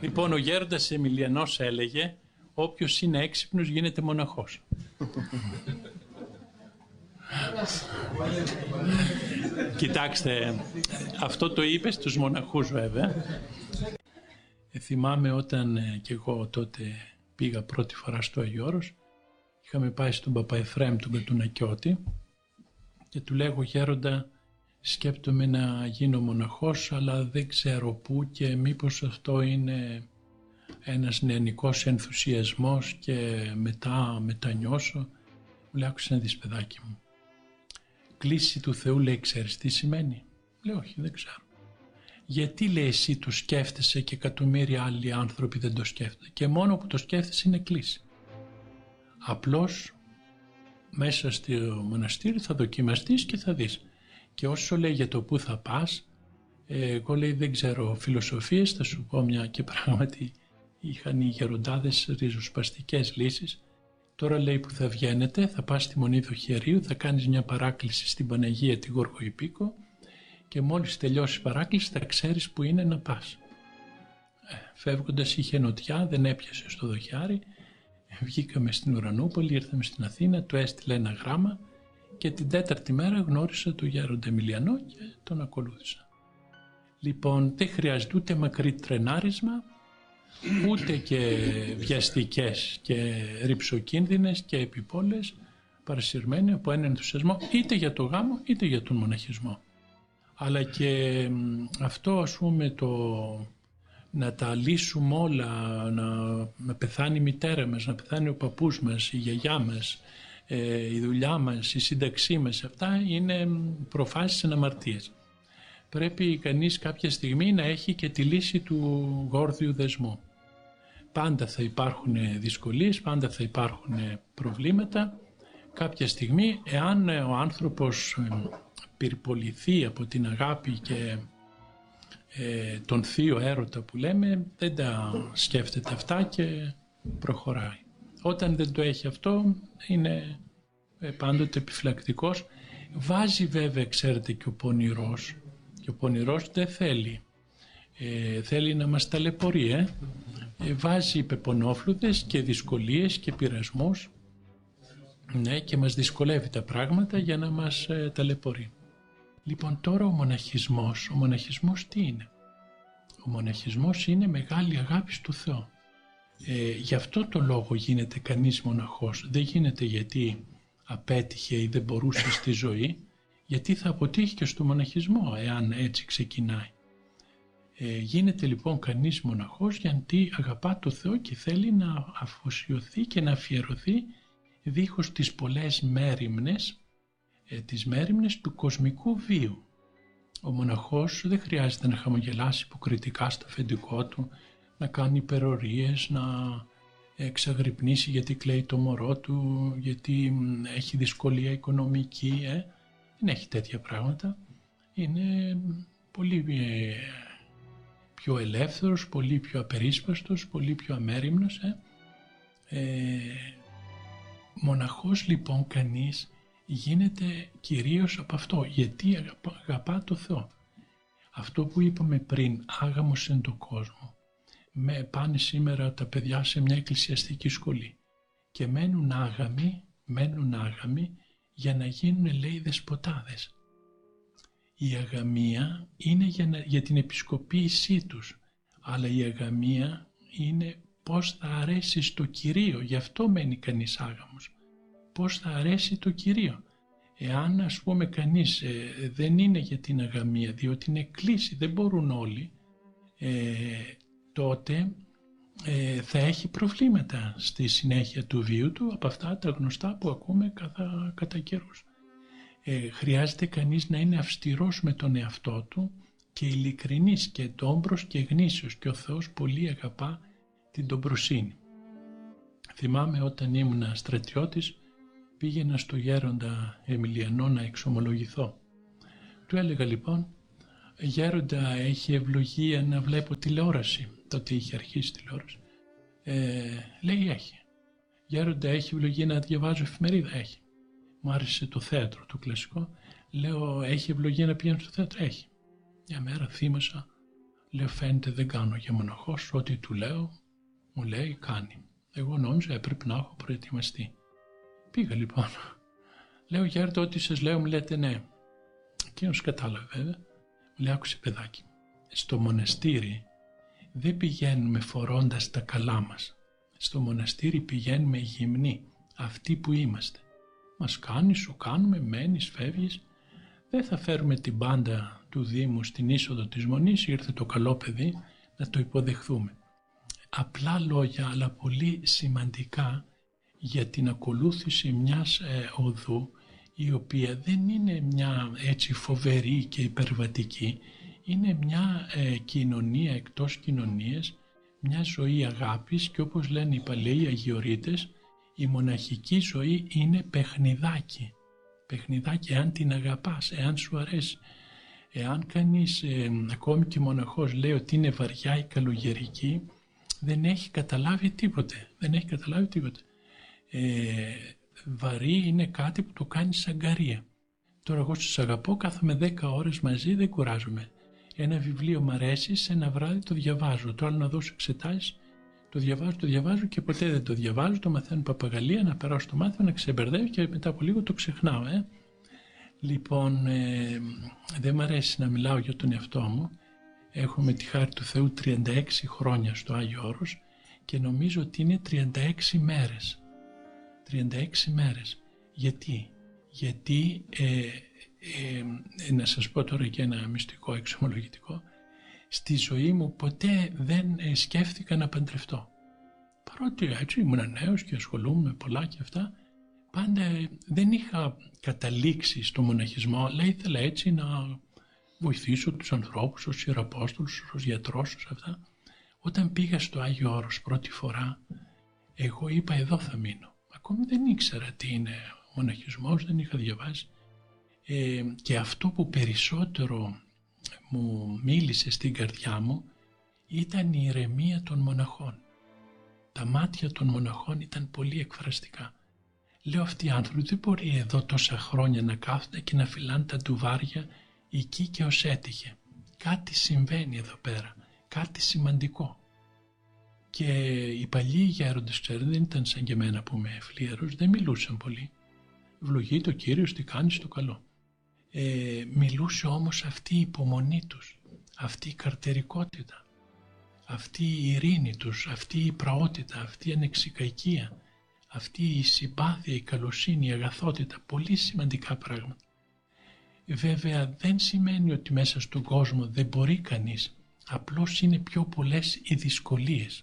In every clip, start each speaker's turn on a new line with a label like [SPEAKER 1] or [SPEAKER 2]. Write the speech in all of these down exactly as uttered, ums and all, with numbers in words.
[SPEAKER 1] Λοιπόν, ο γέροντας Εμιλιανός έλεγε, όποιος είναι έξυπνος γίνεται μοναχός. Κοιτάξτε, αυτό το είπε στους μοναχούς βέβαια. Ε, θυμάμαι όταν ε, και εγώ τότε πήγα πρώτη φορά στο Άγιο Όρος, είχαμε πάει στον Παπαεφραίμ του Μπετουνακιώτη και του λέγω, γέροντα, σκέπτομαι να γίνω μοναχός, αλλά δεν ξέρω πού και μήπως αυτό είναι ένας νεανικός ενθουσιασμός και μετά μετανιώσω. Μου λέει, άκουσε να δεις παιδάκι μου. Κλήση του Θεού, λέει, ξέρεις τι σημαίνει? Λέω, όχι, δεν ξέρω. Γιατί, λέει, εσύ το σκέφτεσαι και εκατομμύρια άλλοι άνθρωποι δεν το σκέφτονται? Και μόνο που το σκέφτεσαι είναι κλήση. Απλώς μέσα στο μοναστήρι θα δοκιμαστείς και θα δεις. Και όσο λέει για το πού θα πας, εγώ, λέει, δεν ξέρω φιλοσοφίες, θα σου πω μια, και πράγματι είχαν οι γεροντάδες ριζοσπαστικές λύσεις. Τώρα, λέει, που θα βγαίνετε, θα πας στη Μονή Δοχερίου, θα κάνεις μια παράκληση στην Παναγία τη Γοργοϊππίκο και μόλις τελειώσει η παράκληση θα ξέρεις που είναι να πας. Ε, φεύγοντας είχε νοτιά, δεν έπιασε στο δοχιάρι, βγήκαμε στην Ουρανούπολη, ήρθαμε στην Αθήνα, του έστειλε ένα γράμμα και την τέταρτη μέρα γνώρισα τον γέροντα Εμιλιανό και τον ακολούθησα. Λοιπόν, δεν χρειάζεται ούτε μακρύ τρενάρισμα, ούτε και βιαστικές και ρυψοκίνδυνες και επιπόλες, παρασυρμένοι από έναν ενθουσιασμό είτε για το γάμο είτε για τον μοναχισμό. Αλλά και αυτό, ας πούμε, το να τα λύσουμε όλα, να, να πεθάνει η μητέρα μας, να πεθάνει ο παππούς μας, η γιαγιά μας, ε, η δουλειά μας, η σύνταξή μας, αυτά είναι προφάσεις εν αμαρτίες. Πρέπει κανείς κάποια στιγμή να έχει και τη λύση του γόρδιου δεσμού. Πάντα θα υπάρχουν δυσκολίες, πάντα θα υπάρχουν προβλήματα. Κάποια στιγμή, εάν ο άνθρωπος πυρποληθεί από την αγάπη και ε, τον θείο έρωτα που λέμε, δεν τα σκέφτεται αυτά και προχωράει. Όταν δεν το έχει αυτό, είναι πάντοτε επιφυλακτικός. Βάζει βέβαια, ξέρετε, και ο πονηρός. Και ο πονηρός δεν θέλει. Ε, θέλει να μας ταλαιπωρεί. Ε. Ε, βάζει πεπονόφλουδες και δυσκολίες και πειρασμούς, ναι, και μας δυσκολεύει τα πράγματα για να μας ε, ταλαιπωρεί. Λοιπόν, τώρα ο μοναχισμός, ο μοναχισμός τι είναι? Ο μοναχισμός είναι μεγάλη αγάπη του Θεού. Ε, γι' αυτό το λόγο γίνεται κανείς μοναχός. Δεν γίνεται γιατί απέτυχε ή δεν μπορούσε στη ζωή, γιατί θα αποτύχει και στο μοναχισμό εάν έτσι ξεκινάει. Ε, γίνεται λοιπόν κανείς μοναχός γιατί αγαπά το Θεό και θέλει να αφοσιωθεί και να αφιερωθεί δίχως τις πολλές μέριμνες, ε, τις μέριμνες του κοσμικού βίου. Ο μοναχός δεν χρειάζεται να χαμογελάσει υποκριτικά στο αφεντικό του, να κάνει υπερορίες, να εξαγρυπνήσει γιατί κλαίει το μωρό του, γιατί έχει δυσκολία οικονομική. Ε. Δεν έχει τέτοια πράγματα. Είναι πολύ ε, πιο ελεύθερος, πολύ πιο απερίσπαστος, πολύ πιο αμέριμνος. Ε. Ε, μοναχός λοιπόν κανείς γίνεται κυρίως από αυτό, γιατί αγαπά, αγαπά το Θεό. Αυτό που είπαμε πριν, άγαμος εν το κόσμο. Με, πάνε σήμερα τα παιδιά σε μια εκκλησιαστική σχολή και μένουν άγαμοι, μένουν άγαμοι για να γίνουν, λέει, δεσποτάδες. Η αγαμία είναι για, να, για την επισκοπήησή τους, αλλά η αγαμία είναι πώς θα αρέσει στο Κυρίο, γι' αυτό μένει κανείς άγαμος. Πώς θα αρέσει το Κυρίο. Εάν, ας πούμε, κανείς ε, δεν είναι για την αγαμία, διότι είναι κλίση, δεν μπορούν όλοι, ε, τότε ε, θα έχει προβλήματα στη συνέχεια του βίου του από αυτά τα γνωστά που ακούμε κατά, κατά καιρούς. Ε, χρειάζεται κανείς να είναι αυστηρός με τον εαυτό του και ειλικρινής και τόμπρος και γνήσιος, και ο Θεός πολύ αγαπά την τομπροσύνη. Θυμάμαι όταν ήμουν στρατιώτης, πήγαινα στο γέροντα Εμιλιανό να εξομολογηθώ. Του έλεγα λοιπόν, γέροντα, έχει ευλογία να βλέπω τηλεόραση? Τότε είχε αρχίσει τηλεόραση. Ε, λέει, έχει. Γέροντα, έχει ευλογία να διαβάζω εφημερίδα? Έχει. Μου άρεσε το θέατρο, το κλασικό. Λέω, έχει ευλογία να πηγαίνω στο θέατρο? Έχει. Μια μέρα θύμωσα, Λέω, φαίνεται δεν κάνω για μοναχός, ό,τι του λέω, μου λέει κάνει. Εγώ νόμιζα έπρεπε να έχω προετοιμαστεί. Πήγα λοιπόν. Λέω, Γέροντα, ό,τι σας λέω, μου λέτε ναι. Εκείνος κατάλαβε βέβαια. Μου λέει, άκουσε παιδάκι, στο μοναστήρι δεν πηγαίνουμε φορώντας τα καλά μας. Στο μοναστήρι πηγαίνουμε γυμνοί, αυτοί που είμαστε. Μας κάνεις, σου κάνουμε, μένεις, φεύγεις. Δεν θα φέρουμε την μπάντα του Δήμου στην είσοδο της Μονής, ήρθε το καλό παιδί, να το υποδεχθούμε. Απλά λόγια, αλλά πολύ σημαντικά για την ακολούθηση μιας ε, οδού, η οποία δεν είναι μια έτσι φοβερή και υπερβατική, είναι μια ε, κοινωνία εκτός κοινωνίας, μια ζωή αγάπης, και όπως λένε οι παλαιοί Αγιορείτες, η μοναχική ζωή είναι παιχνιδάκι. Παιχνιδάκι, εάν την αγαπάς, εάν σου αρέσει. Εάν κανείς, ε, ακόμη και μοναχός, λέει ότι είναι βαριά ή καλογερική, δεν έχει καταλάβει τίποτε. Δεν έχει καταλάβει τίποτε. Ε, βαρύ είναι κάτι που το κάνει σαγκαρία. Τώρα εγώ σας αγαπώ, κάθομαι δέκα ώρες μαζί, δεν κουράζομαι. Ένα βιβλίο μ' αρέσει, σε ένα βράδυ το διαβάζω. Το άλλο να δώσω εξετάσεις, το διαβάζω, το διαβάζω και ποτέ δεν το διαβάζω. Το μαθαίνω παπαγαλία, να περάσω το μάθημα, να ξεμπερδεύει και μετά από λίγο το ξεχνάω. Ε. Λοιπόν, ε, δεν μ' αρέσει να μιλάω για τον εαυτό μου. Έχω με τη χάρη του Θεού τριάντα έξι χρόνια στο Άγιο Όρος και νομίζω ότι είναι τριάντα έξι μέρες. τριάντα έξι μέρες. Γιατί? Γιατί, ε, ε, να σας πω τώρα και ένα μυστικό εξομολογητικό, στη ζωή μου ποτέ δεν ε, σκέφτηκα να παντρευτώ. Παρότι έτσι ήμουν νέος και ασχολούμαι με πολλά και αυτά, πάντα ε, δεν είχα καταλήξει στο μοναχισμό, αλλά ήθελα έτσι να βοηθήσω τους ανθρώπους, ως ιεραπόστολους, ως γιατρός, ως αυτά. Όταν πήγα στο Άγιο Όρος πρώτη φορά, εγώ είπα εδώ θα μείνω. Ακόμη δεν ήξερα τι είναι ο μοναχισμός, δεν είχα διαβάσει. Ε, και αυτό που περισσότερο μου μίλησε στην καρδιά μου ήταν η ηρεμία των μοναχών. Τα μάτια των μοναχών ήταν πολύ εκφραστικά. Λέω, αυτοί οι άνθρωποι δεν μπορεί εδώ τόσα χρόνια να κάθονται και να φυλάνε τα ντουβάρια εκεί και ως έτυχε. Κάτι συμβαίνει εδώ πέρα, κάτι σημαντικό. Και οι παλιοί γέροντες, ξέρετε, δεν ήταν σαν και εμένα που είμαι φλίαρος, δεν μιλούσαν πολύ. Ευλογεί το Κύριος, τι κάνει στο καλό. Ε, μιλούσε όμως αυτή η υπομονή τους, αυτή η καρτερικότητα, αυτή η ειρήνη τους, αυτή η πραότητα, αυτή η ανεξικακία, αυτή η συμπάθεια, η καλοσύνη, η αγαθότητα, πολύ σημαντικά πράγματα. Βέβαια δεν σημαίνει ότι μέσα στον κόσμο δεν μπορεί κανείς, απλώς είναι πιο πολλές οι δυσκολίες.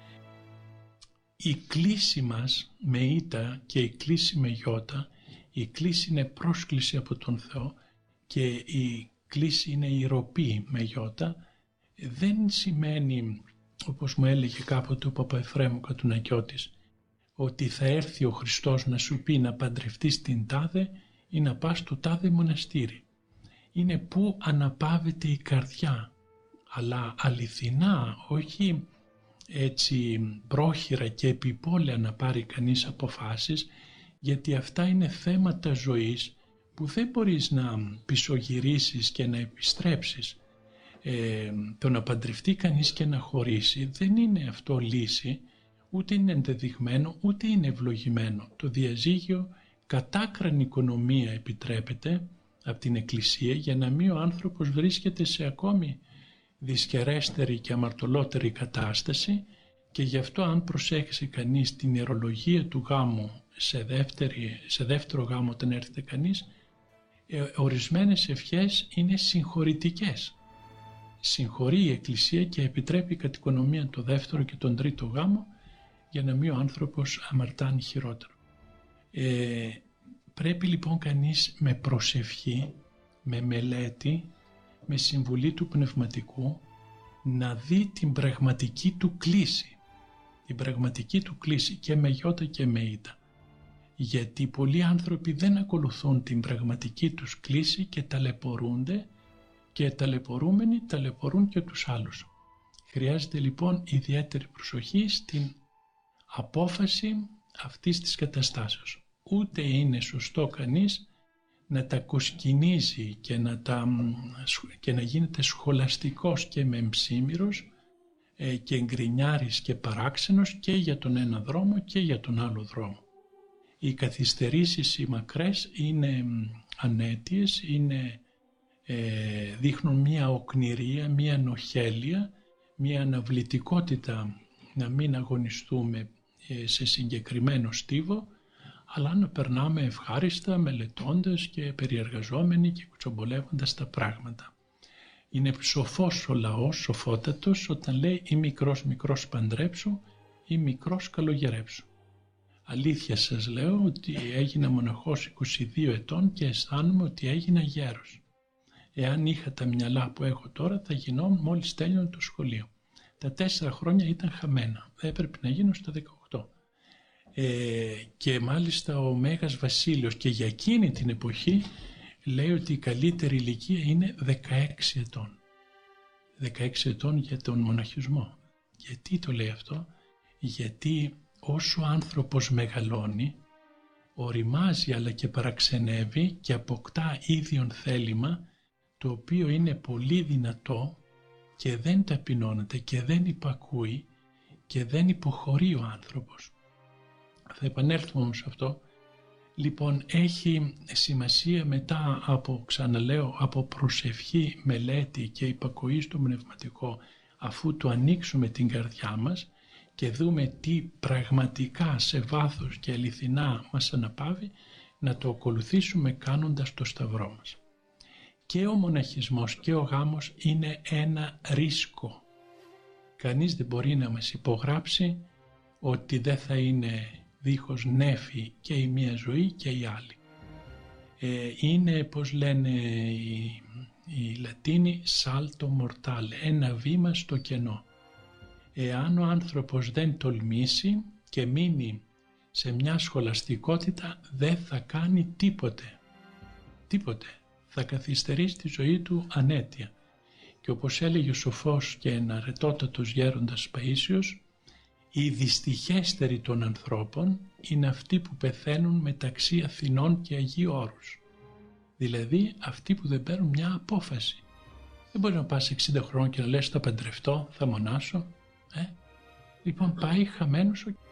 [SPEAKER 1] Η κλίση μας με ήτα και η κλίση με γιώτα, η κλίση είναι πρόσκληση από τον Θεό και η κλίση είναι η ροπή με γιώτα, δεν σημαίνει, όπως μου έλεγε κάποτε ο Παπαεφρέμου Κατουνακιώτης, ότι θα έρθει ο Χριστός να σου πει να παντρευτείς την τάδε ή να πας στο τάδε μοναστήρι. Είναι που αναπαύεται η καρδιά, αλλά αληθινά, όχι έτσι πρόχειρα και επιπόλαια να πάρει κανείς αποφάσεις, γιατί αυτά είναι θέματα ζωής που δεν μπορείς να πισωγυρίσεις και να επιστρέψεις. Ε, το να παντρευτεί κανείς και να χωρίσει δεν είναι αυτό λύση, ούτε είναι ενδεδειγμένο, ούτε είναι ευλογημένο. Το διαζύγιο κατάκραν οικονομία επιτρέπεται από την Εκκλησία για να μην ο άνθρωπος βρίσκεται σε ακόμη δυσκερέστερη και αμαρτωλότερη κατάσταση, και γι' αυτό αν προσέξει κανείς την ιερολογία του γάμου σε, δεύτερη, σε δεύτερο γάμο όταν έρχεται κανείς, ε, ορισμένες ευχές είναι συγχωρητικές. Συγχωρεί η Εκκλησία και επιτρέπει κατ' οικονομία το δεύτερο και τον τρίτο γάμο για να μην ο άνθρωπος αμαρτάνει χειρότερο. Ε, πρέπει λοιπόν κανείς με προσευχή, με μελέτη, με συμβουλή του πνευματικού να δει την πραγματική του κλίση, την πραγματική του κλίση και με γιώτα και με ήτα. Γιατί πολλοί άνθρωποι δεν ακολουθούν την πραγματική τους κλίση και ταλαιπωρούνται, και ταλαιπωρούμενοι ταλαιπωρούν και τους άλλους. Χρειάζεται λοιπόν ιδιαίτερη προσοχή στην απόφαση αυτής της καταστάσεως. Ούτε είναι σωστό κανείς να τα κοσκινίζει και να, τα, και να γίνεται σχολαστικός και μεμψίμυρος ε, και γκρινιάρης και παράξενος και για τον ένα δρόμο και για τον άλλο δρόμο. Οι καθυστερήσεις οι μακρές είναι ανέτειες, είναι, ε, δείχνουν μία οκνηρία, μία νοχέλεια, μία αναβλητικότητα να μην αγωνιστούμε ε, σε συγκεκριμένο στίβο, αλλά να περνάμε ευχάριστα μελετώντας και περιεργαζόμενοι και κουτσομπολεύοντας τα πράγματα. Είναι σοφός ο λαός, σοφότατος, όταν λέει «ή μικρός μικρός παντρέψου ή μικρός καλογερέψου». Αλήθεια σας λέω ότι έγινα μοναχός είκοσι δύο ετών και αισθάνομαι ότι έγινα γέρος. Εάν είχα τα μυαλά που έχω τώρα θα γινόμουν μόλις τέλειωνε το σχολείο. Τα τέσσερα χρόνια ήταν χαμένα, θα έπρεπε να γίνω στα δεκαοκτώ. Ε, και μάλιστα ο Μέγας Βασίλειος και για εκείνη την εποχή λέει ότι η καλύτερη ηλικία είναι δεκαέξι ετών. δεκαέξι ετών για τον μοναχισμό. Γιατί το λέει αυτό? Γιατί όσο ο άνθρωπος μεγαλώνει, οριμάζει αλλά και παραξενεύει και αποκτά ίδιον θέλημα, το οποίο είναι πολύ δυνατό και δεν ταπεινώνεται και δεν υπακούει και δεν υποχωρεί ο άνθρωπος. Θα επανέλθουμε όμως σε αυτό. Λοιπόν, έχει σημασία μετά από, ξαναλέω, από προσευχή, μελέτη και υπακοή στο πνευματικό, αφού του ανοίξουμε την καρδιά μας και δούμε τι πραγματικά σε βάθος και αληθινά μας αναπαύει, να το ακολουθήσουμε κάνοντας το σταυρό μας. Και ο μοναχισμός και ο γάμος είναι ένα ρίσκο. Κανείς δεν μπορεί να μας υπογράψει ότι δεν θα είναι δίχως νέφη και η μία ζωή και η άλλη. Ε, είναι, πώς λένε οι, οι Λατίνοι, salto mortale, ένα βήμα στο κενό. Εάν ο άνθρωπος δεν τολμήσει και μείνει σε μια σχολαστικότητα, δεν θα κάνει τίποτε. Τίποτε. Θα καθυστερήσει τη ζωή του ανέτεια. Και όπως έλεγε ο σοφός και εναρετότατος γέροντας Παΐσιος, οι δυστυχέστεροι των ανθρώπων είναι αυτοί που πεθαίνουν μεταξύ Αθηνών και Αγίου Όρους. Δηλαδή αυτοί που δεν παίρνουν μια απόφαση. Δεν μπορεί να πας εξήντα χρόνων και να λες θα παντρευτώ, θα μονάσω. Ε? Λοιπόν, πάει χαμένος ο